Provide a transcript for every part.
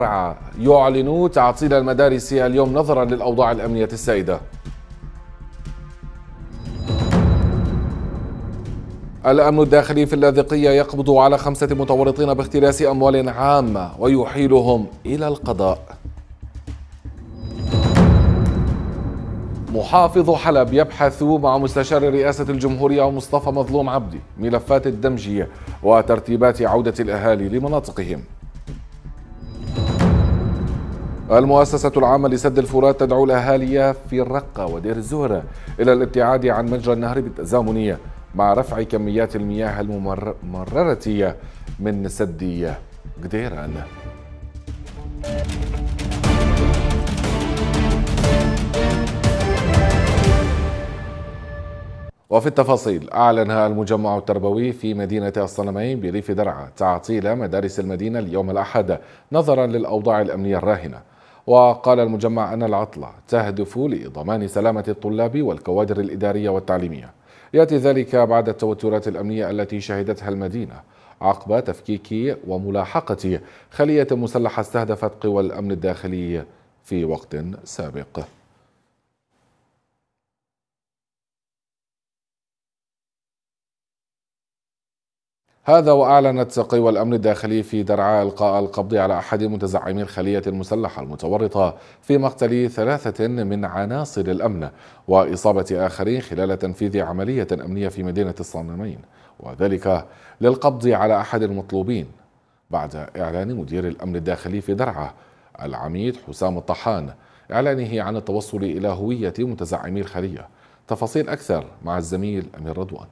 يعلن تعطيل المدارس اليوم نظرا للأوضاع الأمنية السائدة. الأمن الداخلي في اللاذقية يقبض على 5 متورطين باختلاس أموال عامة ويحيلهم إلى القضاء. محافظ حلب يبحث مع مستشار رئاسة الجمهورية مصطفى مظلوم عبدي ملفات الدمج وترتيبات عودة الأهالي لمناطقهم. المؤسسة العامة لسد الفرات تدعو الأهالي في الرقة ودير الزهرة إلى الابتعاد عن مجرى النهر بالتزامن مع رفع كميات المياه الممررة من سد قديران. وفي التفاصيل، أعلن المجمع التربوي في مدينة الصنمين بريف درعا تعطيل مدارس المدينة اليوم الأحد نظرا للأوضاع الأمنية الراهنة. وقال المجمع أن العطلة تهدف لضمان سلامة الطلاب والكوادر الإدارية والتعليمية. يأتي ذلك بعد التوترات الأمنية التي شهدتها المدينة عقب تفكيك وملاحقة خلية مسلحة استهدفت قوى الأمن الداخلي في وقت سابق. هذا وأعلنت قوى الأمن الداخلي في درعا إلقاء القبض على أحد متزعمي الخلية المسلحة المتورطة في مقتل 3 من عناصر الأمن وإصابة آخرين خلال تنفيذ عملية أمنية في مدينة الصنمين، وذلك للقبض على أحد المطلوبين بعد إعلان مدير الأمن الداخلي في درعا العميد حسام الطحان إعلانه عن التوصل إلى هوية متزعمي الخلية. تفاصيل أكثر مع الزميل أمير رضوان.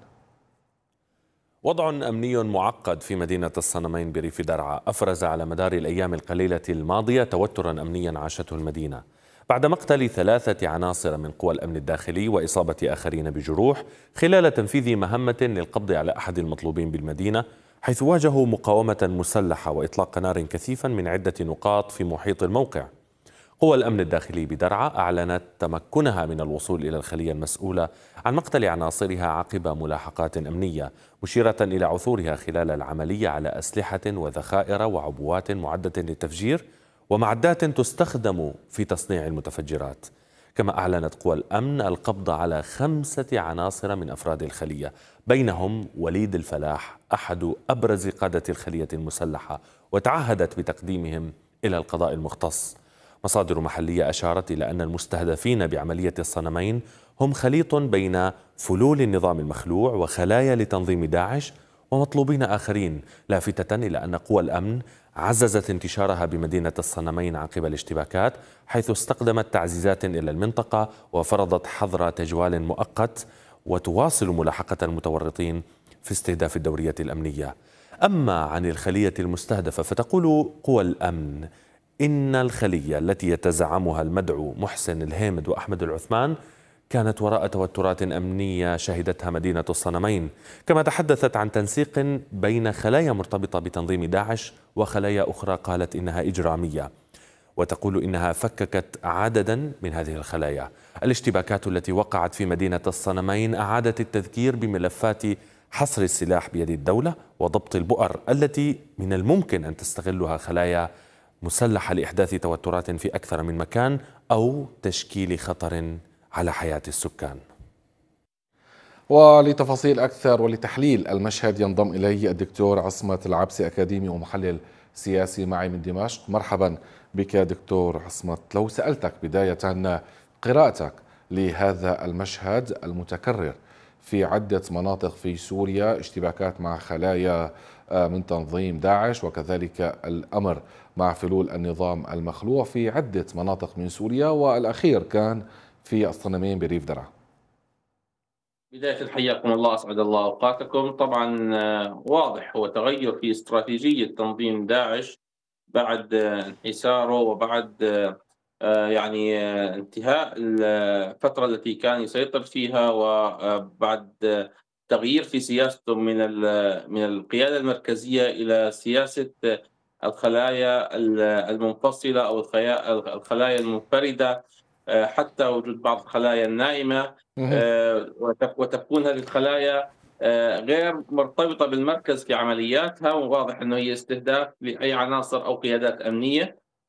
وضع أمني معقد في مدينة الصنمين بريف درعا أفرز على مدار الأيام القليلة الماضية توترا أمنيا عاشته المدينة بعد مقتل 3 عناصر من قوى الأمن الداخلي وإصابة آخرين بجروح خلال تنفيذ مهمة للقبض على أحد المطلوبين بالمدينة، حيث واجهوا مقاومة مسلحة وإطلاق نار كثيفا من عدة نقاط في محيط الموقع. قوى الأمن الداخلي بدرعا أعلنت تمكنها من الوصول إلى الخلية المسؤولة عن مقتل عناصرها عقب ملاحقات أمنية، مشيرة إلى عثورها خلال العملية على أسلحة وذخائر وعبوات معدة للتفجير ومعدات تستخدم في تصنيع المتفجرات. كما أعلنت قوى الأمن القبض على 5 عناصر من أفراد الخلية، بينهم وليد الفلاح أحد أبرز قادة الخلية المسلحة، وتعهدت بتقديمهم إلى القضاء المختص. مصادر محلية أشارت إلى أن المستهدفين بعملية الصنمين هم خليط بين فلول النظام المخلوع وخلايا لتنظيم داعش ومطلوبين آخرين، لافتة إلى أن قوى الأمن عززت انتشارها بمدينة الصنمين عقب الاشتباكات، حيث استخدمت تعزيزات إلى المنطقة وفرضت حظر تجوال مؤقت، وتواصل ملاحقة المتورطين في استهداف الدورية الأمنية. أما عن الخلية المستهدفة فتقول قوى الأمن إن الخلية التي يتزعمها المدعو محسن الهيمد وأحمد العثمان كانت وراء توترات أمنية شهدتها مدينة الصنمين، كما تحدثت عن تنسيق بين خلايا مرتبطة بتنظيم داعش وخلايا أخرى قالت إنها إجرامية، وتقول إنها فككت عددا من هذه الخلايا. الاشتباكات التي وقعت في مدينة الصنمين أعادت التذكير بملفات حصر السلاح بيد الدولة وضبط البؤر التي من الممكن أن تستغلها خلايا مسلحة لإحداث توترات في أكثر من مكان أو تشكيل خطر على حياة السكان. ولتفاصيل أكثر ولتحليل المشهد ينضم إلي الدكتور عصمت العبسي، أكاديمي ومحلل سياسي معي من دمشق. مرحبا بك دكتور عصمت. لو سألتك بداية قراءتك لهذا المشهد المتكرر في عدة مناطق في سوريا، اشتباكات مع خلايا من تنظيم داعش وكذلك الأمر مع فلول النظام المخلوع في عدة مناطق من سوريا، والأخير كان في الصنمين بريف درعا. بداية حياكم الله، أسعد الله أوقاتكم. طبعا واضح هو تغير في استراتيجية تنظيم داعش بعد انحساره وبعد انتهاء الفترة التي كان يسيطر فيها، وبعد تغيير في سياسته من القيادة المركزية إلى سياسة الخلايا المنفصلة أو الخلايا المنفردة، حتى وجود بعض الخلايا النائمة، وتكون هذه الخلايا غير مرتبطة بالمركز في عملياتها، وواضح أنه هي استهداف لأي عناصر أو قيادات أمنية.